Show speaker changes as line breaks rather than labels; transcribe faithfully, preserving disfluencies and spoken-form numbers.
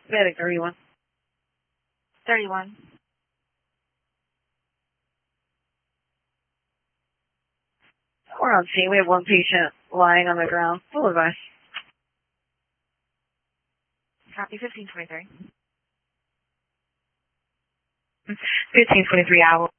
Medic thirty-one.
thirty-one.
We're on scene. We have one patient lying on the ground. Full advice.
Copy fifteen twenty-three.
fifteen twenty-three hour.